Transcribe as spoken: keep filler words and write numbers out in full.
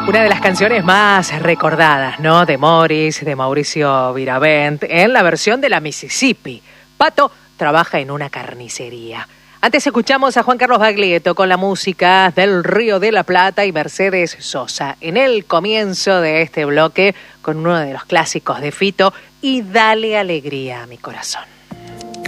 Una de las canciones más recordadas, ¿no? De Morris, de Mauricio Viravent, en la versión de la Mississippi. Pato trabaja en una carnicería. Antes escuchamos a Juan Carlos Baglietto con la música del Río de la Plata y Mercedes Sosa. En el comienzo de este bloque, con uno de los clásicos de Fito, y Dale alegría a mi corazón.